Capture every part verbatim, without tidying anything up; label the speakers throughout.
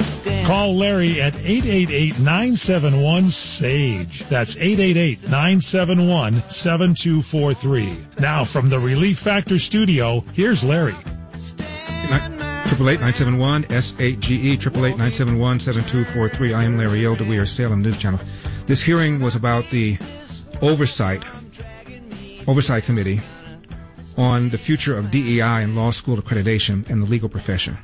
Speaker 1: Call Larry at eight eight eight, nine seven one, S A G E. That's eight eight eight, nine seven one, seven two four three. Now from the Relief Factor studio, here's Larry.
Speaker 2: Triple eight nine seven one S A G E, triple eight nine seven one seven two four three. I am Larry Elder. We are Salem News Channel. This hearing was about the oversight oversight committee on the future of D E I and law school accreditation and the legal profession.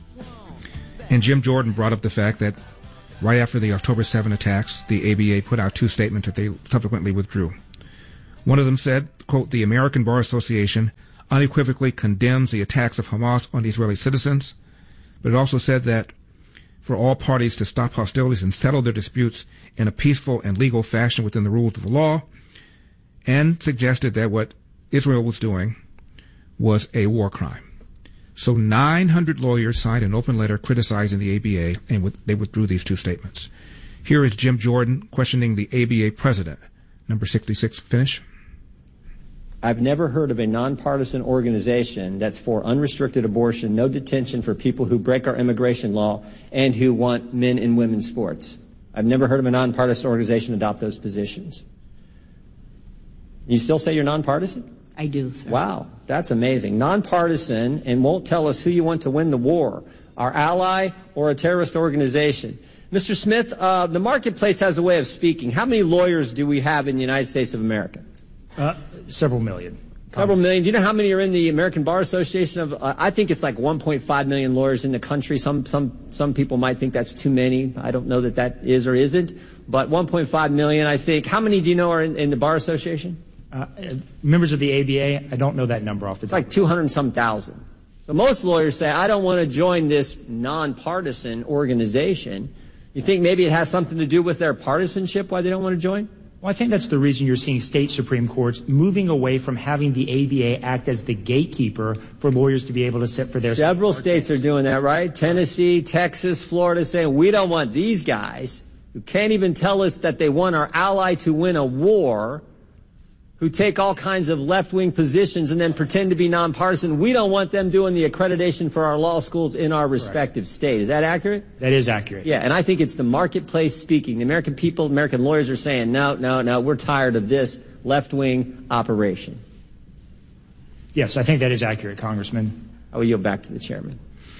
Speaker 2: And Jim Jordan brought up the fact that right after the October seventh attacks, the A B A put out two statements that they subsequently withdrew. One of them said, quote, "The American Bar Association unequivocally condemns the attacks of Hamas on Israeli citizens," but it also said that for all parties to stop hostilities and settle their disputes in a peaceful and legal fashion within the rules of the law, and suggested that what Israel was doing was a war crime. So nine hundred lawyers signed an open letter criticizing the A B A, and with, they withdrew these two statements. Here is Jim Jordan questioning the A B A president. Number sixty-six, finish.
Speaker 3: I've never heard of a nonpartisan organization that's for unrestricted abortion, no detention for people who break our immigration law, and who want men and women's sports. I've never heard of a nonpartisan organization adopt those positions. You still say you're nonpartisan?
Speaker 4: I do, sir.
Speaker 3: Wow, that's amazing. Nonpartisan, and won't tell us who you want to win the war, our ally or a terrorist organization. Mister Smith, uh, the marketplace has a way of speaking. How many lawyers do we have in the United States of America?
Speaker 5: Uh, several million.
Speaker 3: Several million. Do you know how many are in the American Bar Association? Of uh, I think it's like one point five million lawyers in the country. Some some some people might think that's too many. I don't know that that is or isn't, but one point five million, I think. How many do you know are in, in the Bar Association?
Speaker 5: Uh, members of the A B A, I don't know that number off the top.
Speaker 3: It's like two hundred and some thousand. So most lawyers say, I don't want to join this nonpartisan organization. You think maybe it has something to do with their partisanship, why they don't want to join?
Speaker 5: Well, I think that's the reason you're seeing state Supreme Courts moving away from having the A B A act as the gatekeeper for lawyers to be able to sit for their...
Speaker 3: Several states are doing that, right? Tennessee, Texas, Florida, saying we don't want these guys who can't even tell us that they want our ally to win a war, who take all kinds of left-wing positions and then pretend to be nonpartisan. We don't want them doing the accreditation for our law schools in our respective Correct. State. Is that accurate?
Speaker 5: That is accurate.
Speaker 3: Yeah, and I think it's the marketplace speaking. The American people, American lawyers are saying, no, no, no, we're tired of this left-wing operation.
Speaker 5: Yes, I think that is accurate, Congressman.
Speaker 3: I will yield back to the chairman.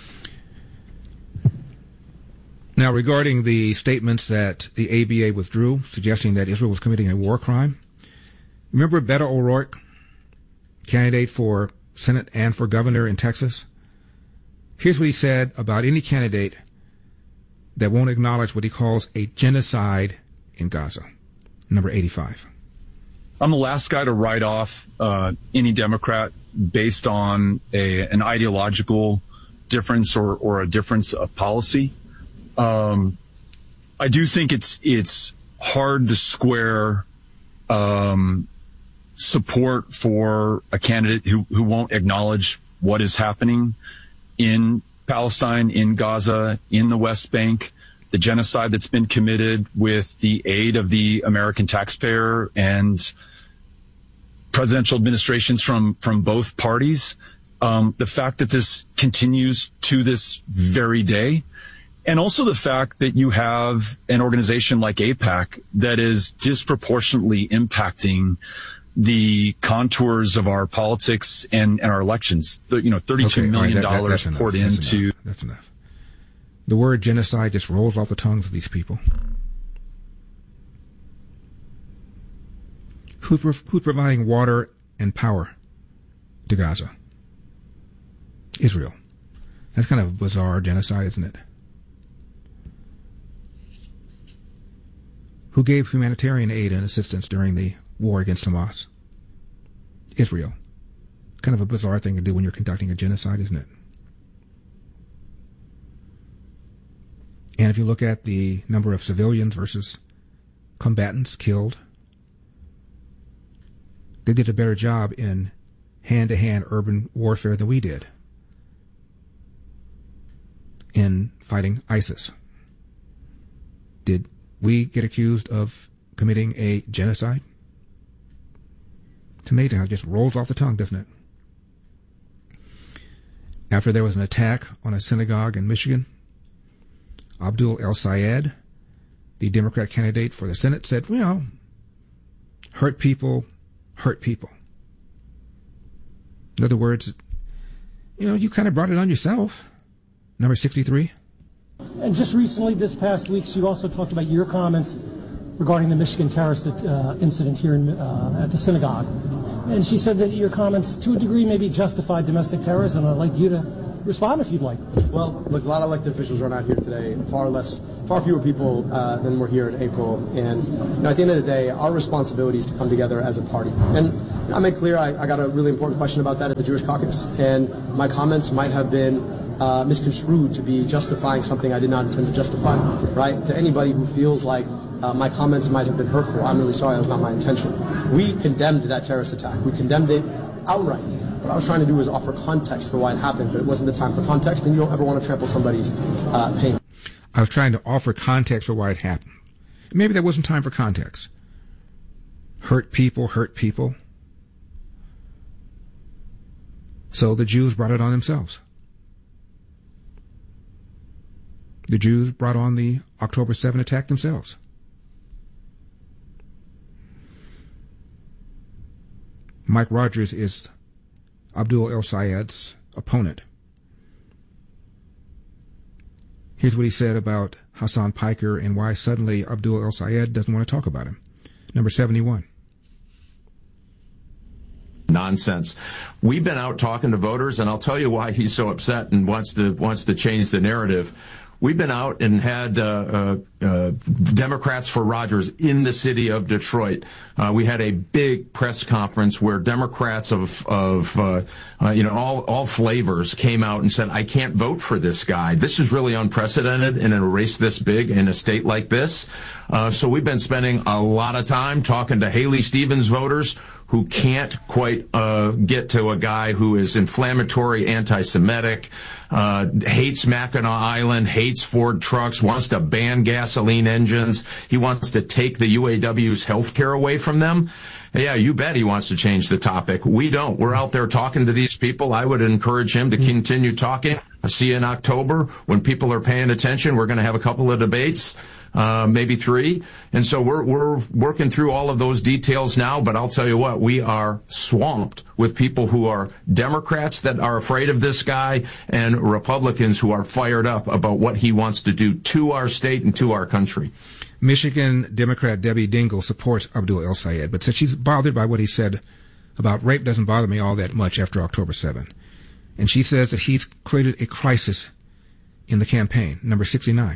Speaker 2: Now, regarding the statements that the A B A withdrew, suggesting that Israel was committing a war crime, remember Beto O'Rourke, candidate for Senate and for governor in Texas? Here's what he said about any candidate that won't acknowledge what he calls a genocide in Gaza. Number eighty-five.
Speaker 6: I'm the last guy to write off uh, any Democrat based on a, an ideological difference or, or a difference of policy. Um, I do think it's it's hard to square um, support for a candidate who, who won't acknowledge what is happening in Palestine, in Gaza, in the West Bank, the genocide that's been committed with the aid of the American taxpayer and presidential administrations from, from both parties. Um, the fact that this continues to this very day, and also the fact that you have an organization like AIPAC that is disproportionately impacting the contours of our politics and, and our elections. The, you know, thirty-two
Speaker 2: okay,
Speaker 6: million
Speaker 2: right, that,
Speaker 6: dollars
Speaker 2: that,
Speaker 6: poured
Speaker 2: enough. That's
Speaker 6: into.
Speaker 2: Enough. That's enough. The word genocide just rolls off the tongues of these people. Who, who's providing water and power to Gaza? Israel. That's kind of a bizarre genocide, isn't it? Who gave humanitarian aid and assistance during the war against Hamas? Israel. Kind of a bizarre thing to do when you're conducting a genocide, isn't it? And if you look at the number of civilians versus combatants killed, they did a better job in hand-to-hand urban warfare than we did in fighting ISIS. Did we get accused of committing a genocide? It's amazing how it just rolls off the tongue, doesn't it? After there was an attack on a synagogue in Michigan, Abdul El-Sayed, the Democrat candidate for the Senate, said, you know, hurt people, hurt people. In other words, you know, you kind of brought it on yourself. Number sixty-three.
Speaker 4: And just recently, this past week, you also talked about your comments regarding the Michigan terrorist uh, incident here in, uh, at the synagogue. And she said that your comments, to a degree, maybe justified domestic terrorism. I'd like you to respond if you'd like.
Speaker 7: Well, look, a lot of elected officials are not here today. Far less, far fewer people uh, than were here in April. And you know, at the end of the day, our responsibility is to come together as a party. And I make clear, I, I got a really important question about that at the Jewish caucus. And my comments might have been uh, misconstrued to be justifying something I did not intend to justify. Right? To anybody who feels like uh, my comments might have been hurtful, I'm really sorry. That was not my intention. We condemned that terrorist attack. We condemned it outright. What I was trying to do was offer context for why it happened, but it wasn't the time for context, and you don't ever want to trample somebody's uh, pain.
Speaker 2: I was trying to offer context for why it happened. Maybe there wasn't time for context. Hurt people, hurt people. So the Jews brought it on themselves. The Jews brought on the October seventh attack themselves. Mike Rogers is Abdul El-Sayed's opponent. Here's what he said about Hassan Piker and why suddenly Abdul El-Sayed doesn't want to talk about him. Number seventy-one.
Speaker 8: Nonsense. We've been out talking to voters, and I'll tell you why he's so upset and wants to wants to change the narrative. We've been out and had uh, uh, uh, Democrats for Rogers in the city of Detroit. Uh, we had a big press conference where Democrats of, of uh, uh, you know, all, all flavors came out and said, I can't vote for this guy. This is really unprecedented in a race this big in a state like this. Uh, so we've been spending a lot of time talking to Haley Stevens voters who can't quite uh, get to a guy who is inflammatory, anti-Semitic, uh, hates Mackinac Island, hates Ford trucks, wants to ban gasoline engines. He wants to take the U A W's health care away from them. Yeah, you bet he wants to change the topic. We don't. We're out there talking to these people. I would encourage him to continue talking. I'll see you in October. When people are paying attention, we're going to have a couple of debates, uh, maybe three. And so we're, we're working through all of those details now. But I'll tell you what, we are swamped with people who are Democrats that are afraid of this guy and Republicans who are fired up about what he wants to do to our state and to our country.
Speaker 2: Michigan Democrat Debbie Dingell supports Abdul El-Sayed, but said she's bothered by what he said about rape doesn't bother me all that much after October seventh. And she says that he's created a crisis in the campaign. Number sixty-nine.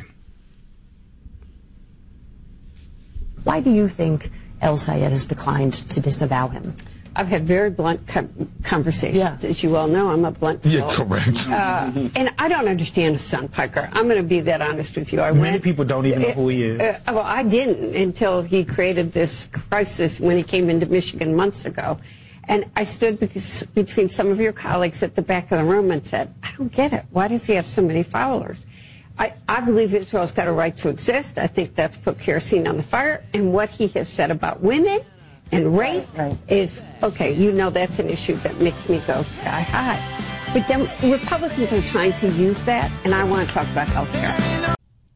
Speaker 9: Why do you think El-Sayed has declined to disavow him?
Speaker 10: I've had very blunt co- conversations.
Speaker 9: Yeah.
Speaker 10: As you all know, I'm a blunt soul.
Speaker 8: Yeah, correct.
Speaker 10: Uh, and I don't understand Hassan Piker. I'm going to be that honest with you. I
Speaker 5: Many
Speaker 10: went,
Speaker 5: people don't even know who he is.
Speaker 10: Uh, well, I didn't until he created this crisis when he came into Michigan months ago. And I stood because, between some of your colleagues at the back of the room and said, I don't get it. Why does he have so many followers? I, I believe Israel's got a right to exist. I think that's put kerosene on the fire. And what he has said about women and rape
Speaker 9: right.
Speaker 10: is, okay, you know that's an issue that makes me go sky high. But then Republicans are trying to use that, and I want to talk about health care.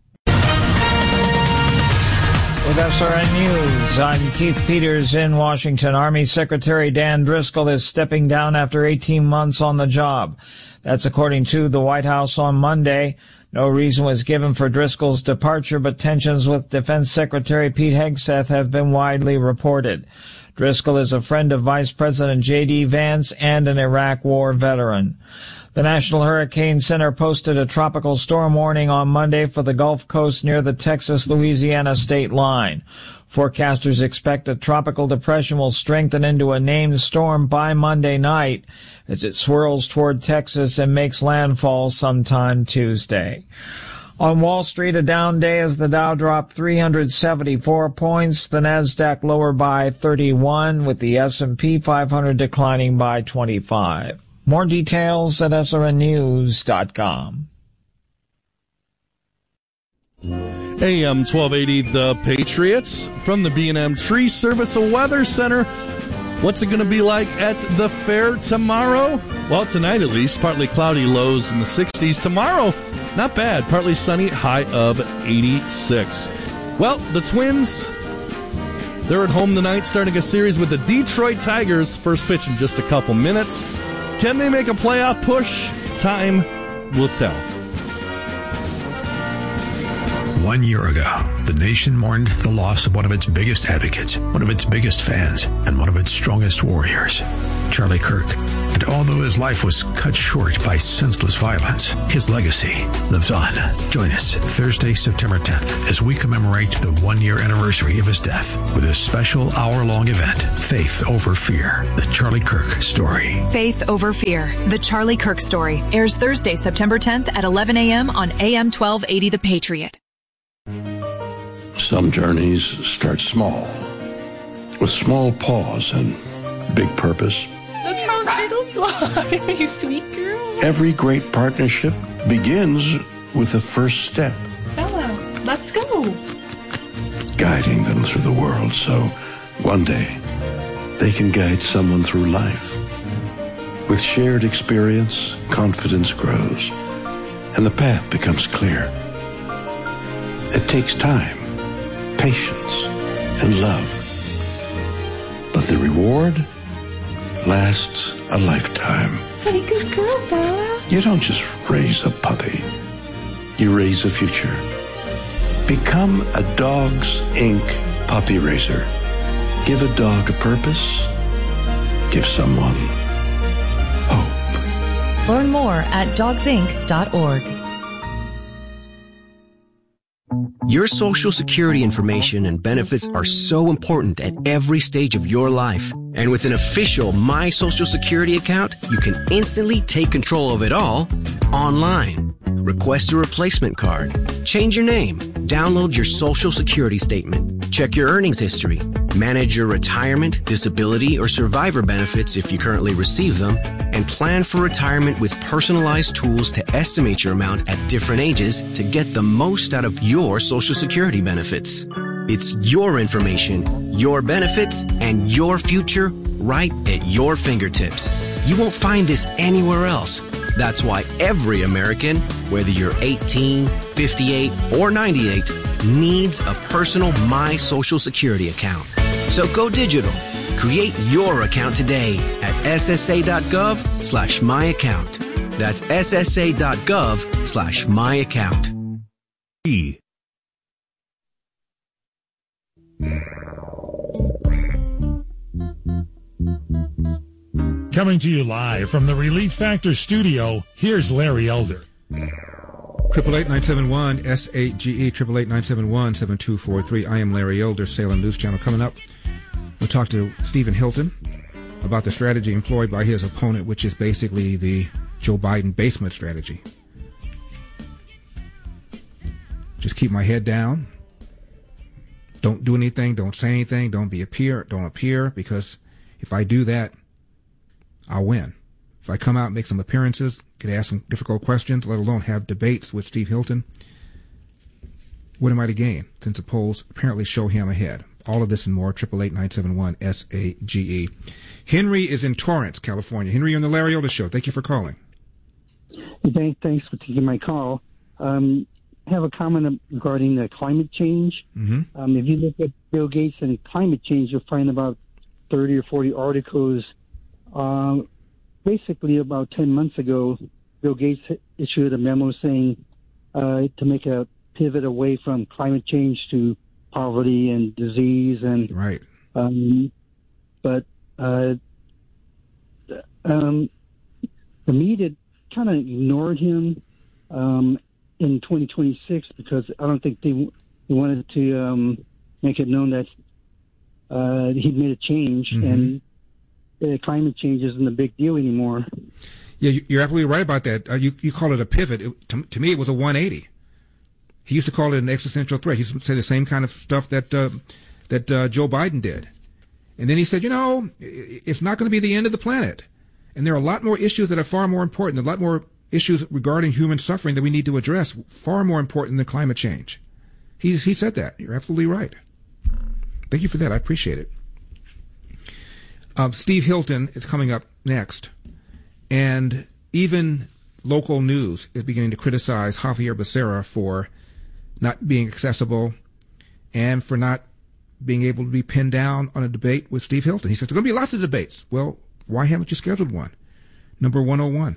Speaker 11: With S R N News, I'm Keith Peters in Washington. Army Secretary Dan Driscoll is stepping down after eighteen months on the job. That's according to the White House on Monday. No reason was given for Driscoll's departure, but tensions with Defense Secretary Pete Hegseth have been widely reported. Driscoll is a friend of Vice President J D Vance and an Iraq War veteran. The National Hurricane Center posted a tropical storm warning on Monday for the Gulf Coast near the Texas-Louisiana state line. Forecasters expect a tropical depression will strengthen into a named storm by Monday night as it swirls toward Texas and makes landfall sometime Tuesday. On Wall Street, a down day as the Dow dropped three hundred seventy-four points, the Nasdaq lower by thirty-one, with the S and P five hundred declining by twenty-five. More details at S R N news dot com.
Speaker 12: A M twelve eighty, The Patriots, from the B and M Tree Service Weather Center. What's it going to be like at the fair tomorrow? Well, tonight at least, partly cloudy, lows in the sixties. Tomorrow, Not bad. Partly sunny, high of eighty-six. Well, the Twins, they're at home tonight starting a series with the Detroit Tigers. First pitch in just a couple minutes. Can they make a playoff push? Time will tell.
Speaker 13: One year ago, the nation mourned the loss of one of its biggest advocates, one of its biggest fans, and one of its strongest warriors, Charlie Kirk. And although his life was cut short by senseless violence, his legacy lives on. Join us Thursday, September tenth, as we commemorate the one-year anniversary of his death with a special hour-long event, Faith Over Fear, the Charlie Kirk Story.
Speaker 14: Faith Over Fear, the Charlie Kirk Story, airs Thursday, September tenth at eleven a.m. on A M twelve eighty The Patriot.
Speaker 15: Some journeys start small, with small pause and big purpose.
Speaker 16: Look how little you are, you sweet girl.
Speaker 15: Every great partnership begins with the first step.
Speaker 16: Bella, let's go.
Speaker 15: Guiding them through the world so one day they can guide someone through life. With shared experience, confidence grows, and the path becomes clear. It takes time, patience, and love. But the reward lasts a lifetime.
Speaker 16: Hey, good girl, Bella.
Speaker 15: You don't just raise a puppy. You raise a future. Become a Dogs Incorporated puppy raiser. Give a dog a purpose. Give someone hope.
Speaker 17: Learn more at dogs inc dot org.
Speaker 18: Your Social Security information and benefits are so important at every stage of your life. And with an official My Social Security account, you can instantly take control of it all online. Request a replacement card, change your name, download your Social Security statement, check your earnings history, manage your retirement, disability, or survivor benefits if you currently receive them, and plan for retirement with personalized tools to estimate your amount at different ages to get the most out of your Social Security benefits. It's your information, your benefits, and your future right at your fingertips. You won't find this anywhere else. That's why every American, whether you're eighteen, fifty-eight, or ninety-eight, needs a personal My Social Security account. So go digital. Create your account today at ssa.gov slash my account. That's ssa.gov slash my account.
Speaker 1: E. Coming to you live from the Relief Factor studio, here's Larry Elder.
Speaker 2: Triple eight nine seven one S A G E triple eight nine seven one seven two four three. I am Larry Elder, Salem News Channel. Coming up, we'll talk to Stephen Hilton about the strategy employed by his opponent, which is basically the Joe Biden basement strategy. Just keep my head down. Don't do anything. Don't say anything. Don't be appear. Don't appear, because if I do that, I'll win. If I come out and make some appearances, get asked some difficult questions, let alone have debates with Steve Hilton, what am I to gain, since the polls apparently show him ahead? All of this and more, triple eight nine seven one S A G E. Henry is in Torrance, California. Henry, you're on the Larry Elder Show. Thank you for calling.
Speaker 19: Thanks for taking my call. Um, I have a comment regarding the climate change.
Speaker 2: Mm-hmm.
Speaker 19: Um, if you look at Bill Gates and climate change, you'll find about thirty or forty articles. Uh, basically, about ten months ago, Bill Gates issued a memo saying uh, to make a pivot away from climate change to poverty and disease. And
Speaker 2: right.
Speaker 19: Um, but uh, um, the media kind of ignored him um, in twenty twenty-six because I don't think they, they wanted to um, make it known that uh, he'd made a change.
Speaker 2: Mm-hmm.
Speaker 19: And Uh, climate change isn't a big deal anymore.
Speaker 2: Yeah, you're absolutely right about that. Uh, you you call it a pivot. It, to, to me, it was a one eighty. He used to call it an existential threat. He used to say the same kind of stuff that uh, that uh, Joe Biden did. And then he said, you know, it's not going to be the end of the planet. And there are a lot more issues that are far more important, a lot more issues regarding human suffering that we need to address, far more important than climate change. He he said that. You're absolutely right. Thank you for that. I appreciate it. Uh, Steve Hilton is coming up next. And even local news is beginning to criticize Javier Becerra for not being accessible and for not being able to be pinned down on a debate with Steve Hilton. He says, there are going to be lots of debates. Well, why haven't you scheduled one? Number one oh one.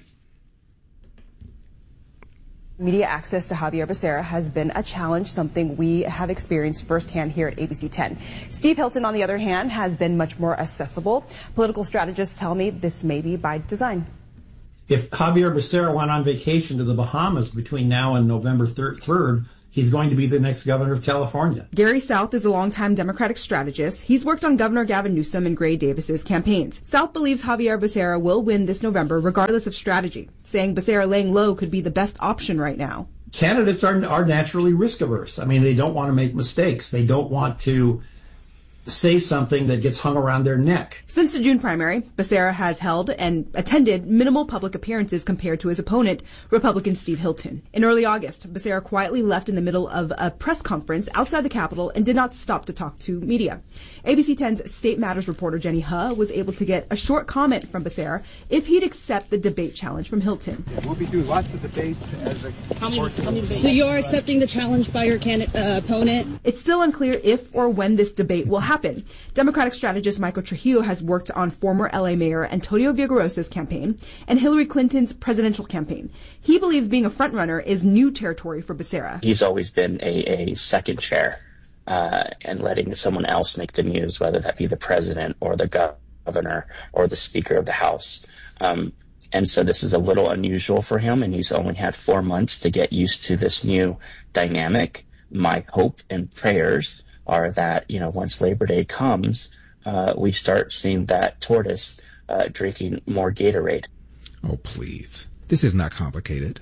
Speaker 20: Media access to Javier Becerra has been a challenge, something we have experienced firsthand here at A B C ten. Steve Hilton, on the other hand, has been much more accessible. Political strategists tell me this may be by design.
Speaker 21: If Javier Becerra went on vacation to the Bahamas between now and November third, he's going to be the next governor of California.
Speaker 20: Gary South is a longtime Democratic strategist. He's worked on Governor Gavin Newsom and Gray Davis's campaigns. South believes Javier Becerra will win this November regardless of strategy, saying Becerra laying low could be the best option right now.
Speaker 21: Candidates are, are naturally risk averse. I mean, they don't want to make mistakes. They don't want to say something that gets hung around their neck.
Speaker 20: Since the June primary, Becerra has held and attended minimal public appearances compared to his opponent, Republican Steve Hilton. In early August, Becerra quietly left in the middle of a press conference outside the Capitol and did not stop to talk to media. A B C ten's State Matters reporter Jenny Huh was able to get a short comment from Becerra if he'd accept the debate challenge from Hilton.
Speaker 22: Yeah, we'll be doing lots of debates as a...
Speaker 20: How many, how many debates?
Speaker 23: So you're accepting the challenge by your candidate, uh, opponent?
Speaker 20: It's still unclear if or when this debate will happen. Happen. Democratic strategist Michael Trujillo has worked on former L A Mayor Antonio Villarosa's campaign and Hillary Clinton's presidential campaign. He believes being a frontrunner is new territory for Becerra.
Speaker 24: He's always been a, a second chair uh, and letting someone else make the news, whether that be the president or the governor or the Speaker of the House. Um, and so this is a little unusual for him, and he's only had four months to get used to this new dynamic. My hope and prayers are that, you know, once Labor Day comes, uh, we start seeing that tortoise uh, drinking more Gatorade.
Speaker 2: Oh, please. This is not complicated.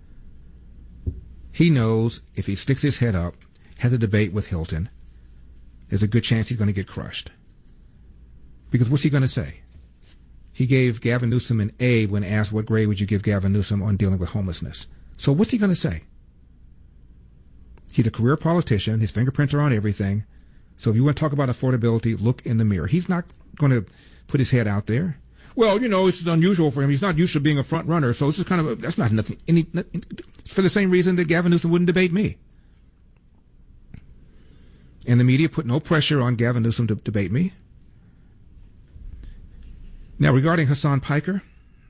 Speaker 2: He knows if he sticks his head up, has a debate with Hilton, there's a good chance he's going to get crushed. Because what's he going to say? He gave Gavin Newsom an A when asked what grade would you give Gavin Newsom on dealing with homelessness. So what's he going to say? He's a career politician. His fingerprints are on everything. So if you want to talk about affordability, look in the mirror. He's not going to put his head out there. Well, you know, it's unusual for him. He's not used to being a front runner. So this is kind of, a, that's not nothing, any, for the same reason that Gavin Newsom wouldn't debate me. And the media put no pressure on Gavin Newsom to debate me. Now, regarding Hassan Piker,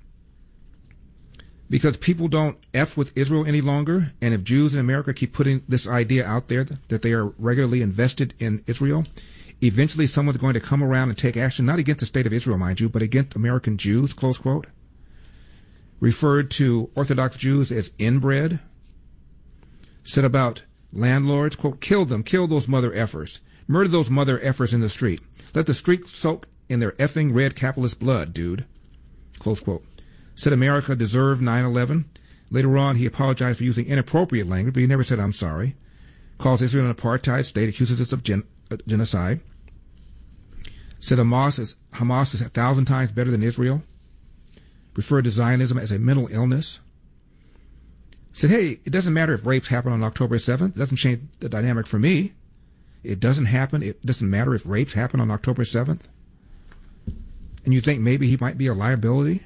Speaker 2: because people don't F with Israel any longer, and if Jews in America keep putting this idea out there that they are regularly invested in Israel, eventually someone's going to come around and take action, not against the state of Israel, mind you, but against American Jews, close quote. Referred to Orthodox Jews as inbred. Said about landlords, quote, kill them, kill those mother effers. Murder those mother effers in the street. Let the street soak in their effing red capitalist blood, dude. Close quote. Said America deserved nine eleven. Later on, he apologized for using inappropriate language, but he never said, I'm sorry. Calls Israel an apartheid state, accuses us of gen- uh, genocide. Said Hamas is, Hamas is a thousand times better than Israel. Referred to Zionism as a mental illness. Said, hey, it doesn't matter if rapes happen on October seventh. It doesn't change the dynamic for me. It doesn't happen. It doesn't matter if rapes happen on October seventh. And you think maybe he might be a liability?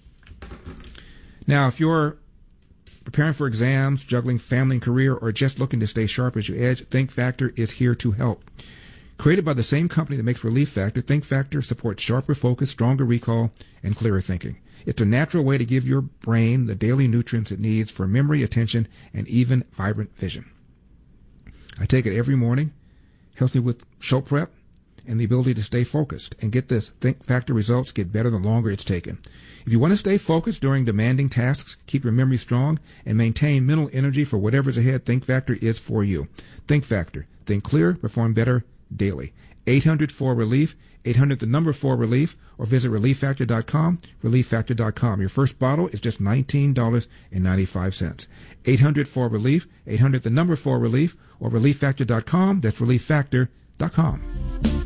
Speaker 2: Now, if you're preparing for exams, juggling family and career, or just looking to stay sharp as your edge, Think Factor is here to help. Created by the same company that makes Relief Factor, Think Factor supports sharper focus, stronger recall, and clearer thinking. It's a natural way to give your brain the daily nutrients it needs for memory, attention, and even vibrant vision. I take it every morning, helps me with show prep and the ability to stay focused. And get this, Think Factor results get better the longer it's taken. If you want to stay focused during demanding tasks, keep your memory strong, and maintain mental energy for whatever's ahead, Think Factor is for you. Think Factor. Think clear, perform better daily. eight hundred four relief, eight hundred the number four relief, or visit relief factor dot com, relief factor dot com. Your first bottle is just nineteen dollars and ninety-five cents. eight hundred four relief, eight hundred the number four relief, or relief factor dot com. That's relief factor dot com.